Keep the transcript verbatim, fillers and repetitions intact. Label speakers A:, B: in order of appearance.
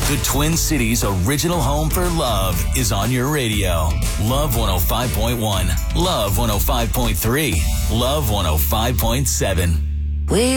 A: The Twin Cities original home for love is on your radio. Love one oh five point one, Love one oh five point three, Love one oh five point seven.
B: We